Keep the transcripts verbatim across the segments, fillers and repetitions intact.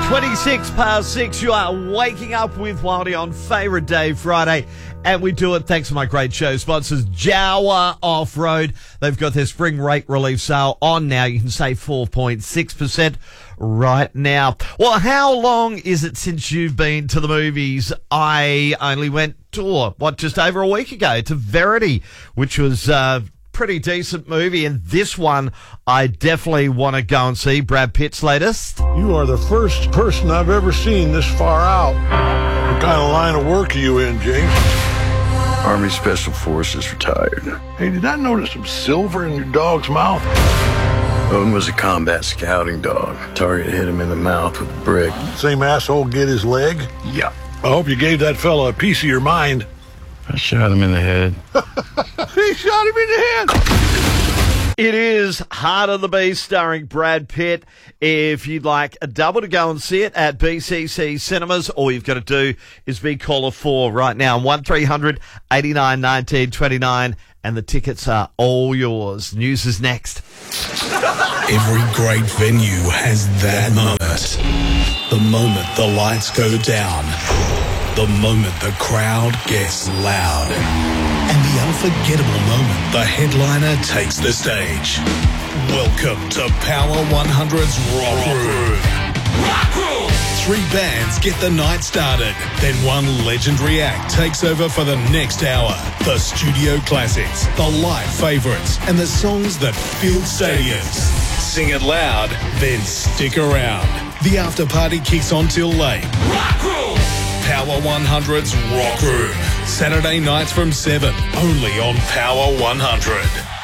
twenty-six past six, you are waking up with Wildy on Favourite Day Friday, and we do it thanks to my great show sponsors, Jawa Off-Road. They've got their spring rate relief sale on now. You can save four point six percent right now. Well, how long is it since you've been to the movies? I only went to, what, just over a week ago to Verity, which was uh pretty decent movie, and this one I definitely want to go and see. Brad Pitt's latest. You are the first person I've ever seen this far out. What kind of line of work are you in, James? Army Special Forces retired. Hey, did I notice some silver in your dog's mouth? Owen was a combat scouting dog. Target hit him in the mouth with a brick. Same asshole get his leg? Yeah. I hope you gave that fella a piece of your mind. I shot him in the head. He shot him in the head. It is Heart of the Beast starring Brad Pitt. If you'd like a double to go and see it at B C C Cinemas, all you've got to do is be caller four right now, one three hundred eighty-nine nineteen twenty-nine, and the tickets are all yours. News is next. Every great venue has that moment. The moment the lights go down. The moment the crowd gets loud. And the unforgettable moment the headliner takes the stage. Welcome to Power one hundred's Rock Room. Rock Room! Three bands get the night started. Then one legendary act takes over for the next hour. The studio classics, the live favourites, and the songs that filled stadiums. Sing it loud, then stick around. The after party kicks on till late. Rock Room! Power one hundred's Rock Room. Saturday nights from seven, only on Power one hundred.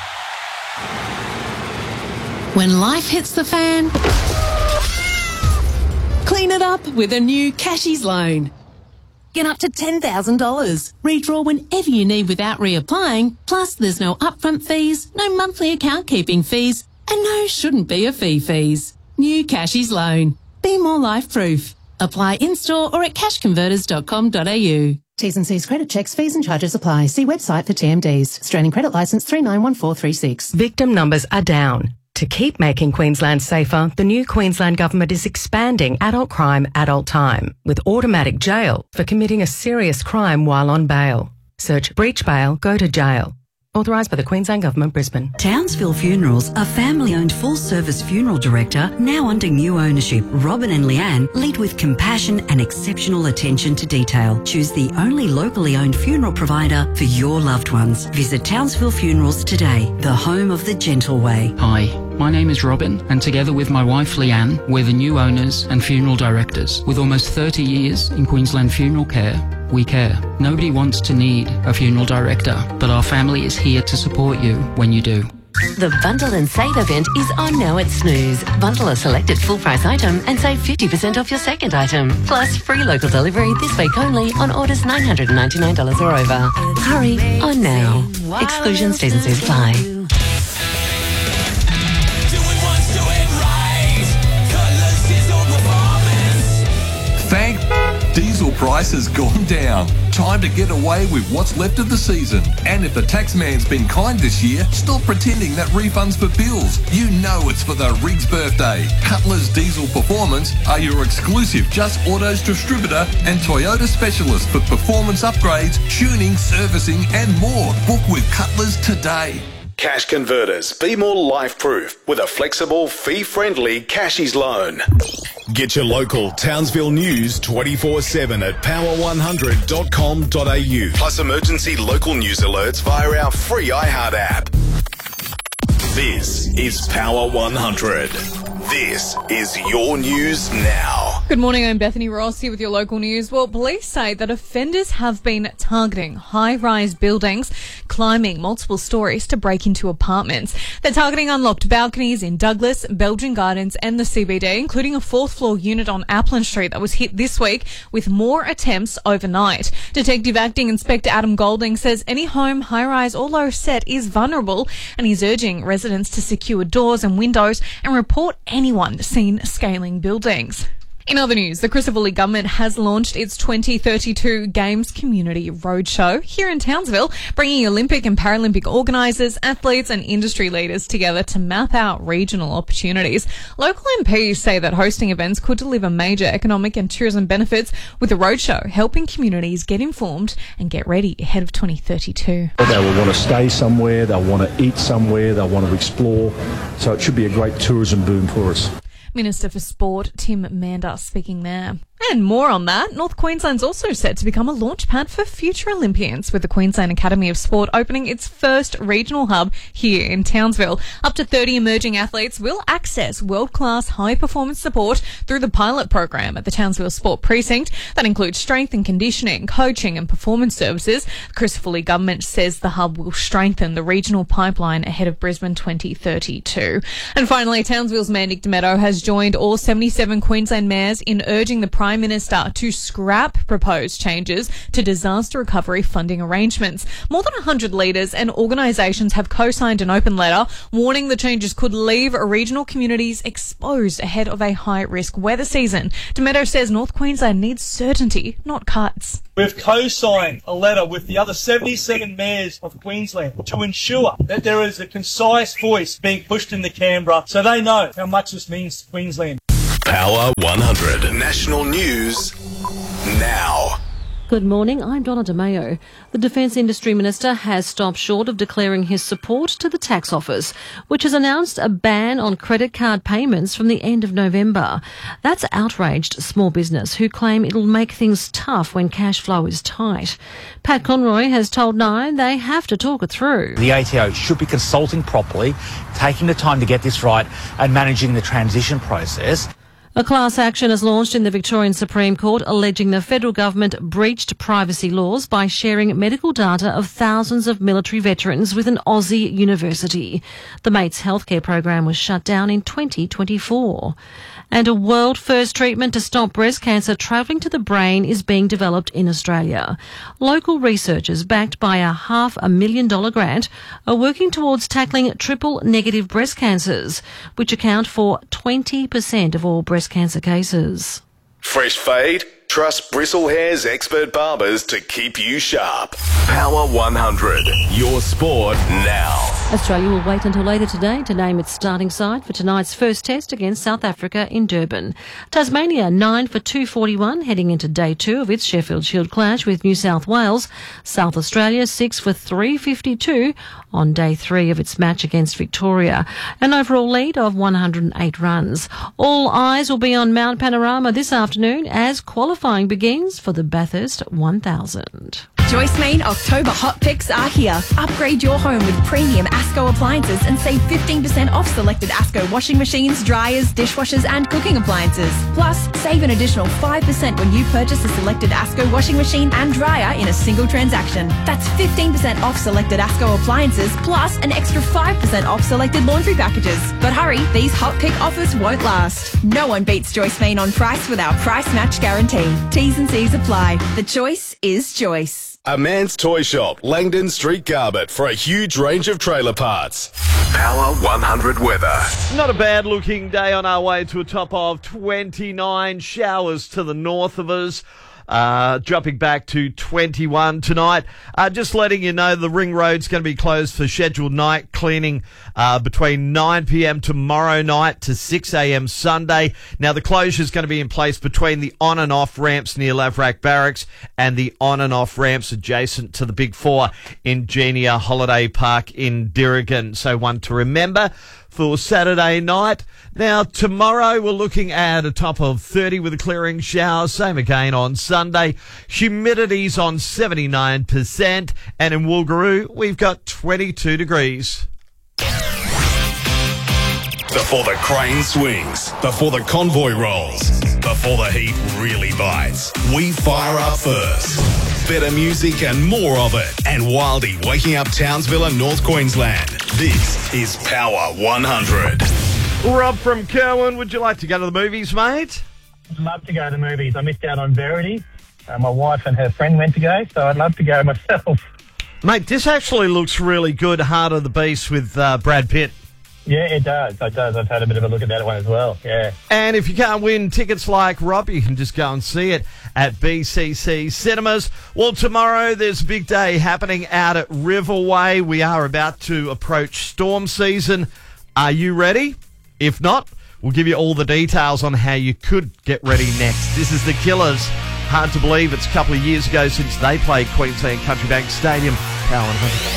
When life hits the fan, clean it up with a new Cashies loan. Get up to ten thousand dollars. Redraw whenever you need without reapplying. Plus, there's no upfront fees, no monthly account keeping fees, and no shouldn't be a fee fees. New Cashies loan. Be more life-proof. Apply in-store or at cash converters dot com dot a u. T's and C's credit checks, fees and charges apply. See website for T M Ds. Australian Credit Licence three nine one four three six. Victim numbers are down. To keep making Queensland safer, the new Queensland Government is expanding adult crime, adult time, with automatic jail for committing a serious crime while on bail. Search breach bail, go to jail. Authorised by the Queensland Government, Brisbane. Townsville Funerals, a family-owned full-service funeral director, now under new ownership. Robin and Leanne lead with compassion and exceptional attention to detail. Choose the only locally owned funeral provider for your loved ones. Visit Townsville Funerals today, the home of the gentle way. Hi, my name is Robin, and together with my wife Leanne, we're the new owners and funeral directors. With almost thirty years in Queensland funeral care, we care. Nobody wants to need a funeral director, but our family is here to support you when you do. The Bundle and Save event is on now at Snooze. Bundle a selected full price item and save fifty percent off your second item. Plus free local delivery this week only on orders nine hundred ninety-nine dollars or over. Hurry on now. Exclusions, T's and C's apply. Thank diesel price has gone down. Time to get away with what's left of the season. And if the taxman's been kind this year, stop pretending that refund's for bills. You know it's for the Riggs birthday. Cutler's Diesel Performance are your exclusive Just Autos distributor and Toyota specialist for performance upgrades, tuning, servicing and more. Book with Cutler's today. Cash Converters, be more life-proof with a flexible, fee-friendly Cashies loan. Get your local Townsville news twenty-four seven at power one hundred dot com dot a u. Plus emergency local news alerts via our free iHeart app. This is Power one hundred. This is your news now. Good morning, I'm Bethany Ross here with your local news. Well, police say that offenders have been targeting high-rise buildings, climbing multiple stories to break into apartments. They're targeting unlocked balconies in Douglas, Belgian Gardens and the C B D, including a fourth-floor unit on Applin Street that was hit this week, with more attempts overnight. Detective Acting Inspector Adam Golding says any home, high-rise or low set is vulnerable, and he's urging residents to secure doors and windows and report anyone seen scaling buildings. In other news, the Christopher Lee government has launched its twenty thirty-two Games Community Roadshow here in Townsville, bringing Olympic and Paralympic organisers, athletes and industry leaders together to map out regional opportunities. Local M Ps say that hosting events could deliver major economic and tourism benefits, with the roadshow helping communities get informed and get ready ahead of twenty thirty-two. They will want to stay somewhere, they'll want to eat somewhere, they'll want to explore, so it should be a great tourism boom for us. Minister for Sport Tim Mander speaking there. And more on that, North Queensland's also set to become a launch pad for future Olympians, with the Queensland Academy of Sport opening its first regional hub here in Townsville. Up to thirty emerging athletes will access world-class high-performance support through the pilot program at the Townsville Sport Precinct. That includes strength and conditioning, coaching and performance services. The Christopher Lee government says the hub will strengthen the regional pipeline ahead of Brisbane twenty thirty-two. And finally, Townsville's Mayor Nick Demeto has joined all seventy-seven Queensland mayors in urging the Prime Minister to scrap proposed changes to disaster recovery funding arrangements. More than one hundred leaders and organisations have co-signed an open letter warning the changes could leave regional communities exposed ahead of a high-risk weather season. Demeto says North Queensland needs certainty, not cuts. We've co-signed a letter with the other seventy-seven mayors of Queensland to ensure that there is a concise voice being pushed into Canberra so they know how much this means to Queensland. Power one hundred National News now. Good morning, I'm Donna DeMayo. The Defence Industry Minister has stopped short of declaring his support to the Tax Office, which has announced a ban on credit card payments from the end of November. That's outraged small business, who claim it'll make things tough when cash flow is tight. Pat Conroy has told Nine they have to talk it through. The A T O should be consulting properly, taking the time to get this right and managing the transition process. A class action is launched in the Victorian Supreme Court alleging the federal government breached privacy laws by sharing medical data of thousands of military veterans with an Aussie university. The Mates healthcare program was shut down in twenty twenty-four. And a world-first treatment to stop breast cancer travelling to the brain is being developed in Australia. Local researchers, backed by a half a million dollar grant, are working towards tackling triple-negative breast cancers, which account for twenty percent of all breast cancer cases. Fresh fade? Trust Bristle Hair's expert barbers to keep you sharp. Power one hundred. Your sport now. Australia will wait until later today to name its starting side for tonight's first test against South Africa in Durban. Tasmania nine for two forty-one heading into day two of its Sheffield Shield clash with New South Wales. South Australia six for three fifty-two on day three of its match against Victoria. An overall lead of one hundred eight runs. All eyes will be on Mount Panorama this afternoon as qualifying begins for the Bathurst one thousand. Joyce Main October hot picks are here. Upgrade your home with premium Asco appliances and save fifteen percent off selected Asco washing machines, dryers, dishwashers and cooking appliances. Plus, save an additional five percent when you purchase a selected Asco washing machine and dryer in a single transaction. That's fifteen percent off selected Asco appliances plus an extra five percent off selected laundry packages. But hurry, these hot pick offers won't last. No one beats Joyce Main on price with our price match guarantee. T's and C's apply. The choice is Joyce. A Man's Toy Shop, Langdon Street, Garbett, for a huge range of trailer parts. Power one hundred weather. Not a bad looking day on our way to a top of twenty-nine. Showers to the north of us. Uh, dropping back to twenty-one tonight. Uh, just letting you know the Ring Road's going to be closed for scheduled night cleaning uh, between nine p.m. tomorrow night to six a.m. Sunday. Now, the closure is going to be in place between the on and off ramps near Laverack Barracks and the on and off ramps adjacent to the Big Four in Genia Holiday Park in Dirrigan. So one to remember for Saturday night. Now, tomorrow we're looking at a top of thirty with a clearing shower. Same again on Sunday. Humidity's on seventy-nine percent. And in Woolgaroo, we've got twenty-two degrees. Before the crane swings, before the convoy rolls, before the heat really bites, we fire up first. Better music and more of it. And Wildy waking up Townsville and North Queensland. This is Power one hundred. Rob from Kerwin, would you like to go to the movies, mate? I'd love to go to the movies. I missed out on Verity. Uh, my wife and her friend went to go, so I'd love to go myself. Mate, this actually looks really good, Heart of the Beast with uh, Brad Pitt. Yeah, it does. It does. I've had a bit of a look at that one as well. Yeah. And if you can't win tickets like Rob, you can just go and see it at B C C Cinemas. Well, tomorrow there's a big day happening out at Riverway. We are about to approach storm season. Are you ready? If not, we'll give you all the details on how you could get ready next. This is The Killers. Hard to believe it's a couple of years ago since they played Queensland Country Bank Stadium. Power one hundred.